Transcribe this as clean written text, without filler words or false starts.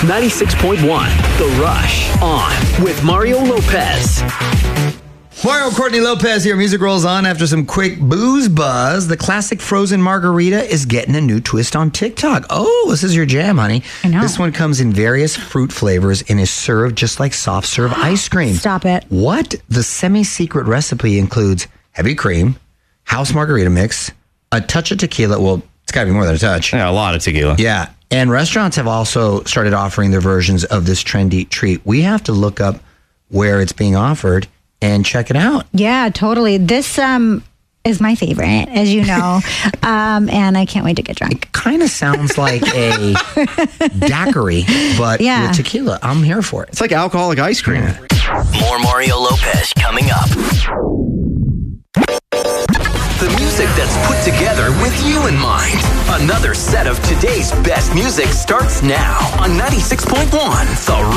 96.1 The Rush on with Mario Lopez. Mario Courtney Lopez here. Music rolls on after some quick booze buzz. The classic frozen margarita is getting a new twist on TikTok. Oh, this is your jam, honey. I know. This one comes in various fruit flavors and is served just like soft serve ice cream. Stop it. What? The semi-secret recipe includes heavy cream, house margarita mix, a touch of tequila. Well, it's got to be more than a touch. Yeah, a lot of tequila. Yeah. And restaurants have also started offering their versions of this trendy treat. We have to look up where it's being offered and check it out. Yeah, totally. This is my favorite, as you know, and I can't wait to get drunk. It kind of sounds like a daiquiri, but with tequila. I'm here for it. It's like alcoholic ice cream. More Mario Lopez coming up. The music that's put together with you in mind. Another set of today's best music starts now on 96.1 The